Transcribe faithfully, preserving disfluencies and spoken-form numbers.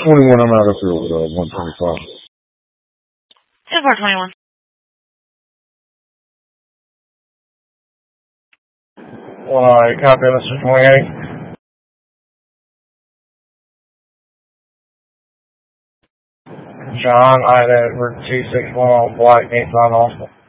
twenty-one, I'm out of field, uh, one twenty-five. two four twenty-one. Well, I copy Mister twenty-eight. John, I had Edward two six one Black eight five Austin.